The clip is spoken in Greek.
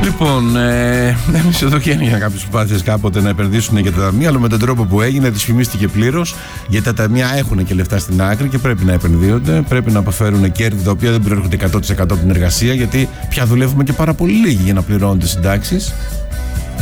Λοιπόν, εμείς εδώ και για κάποιες προσπάθειες κάποτε να επενδύσουν για τα ταμεία, αλλά με τον τρόπο που έγινε δυσφημίστηκε πλήρως. Γιατί τα ταμεία έχουν και λεφτά στην άκρη και πρέπει να επενδύονται, πρέπει να αποφέρουν κέρδη τα οποία δεν προέρχονται 100% από την εργασία, γιατί πια δουλεύουμε και πάρα πολύ λίγοι για να πληρώνονται συντάξεις.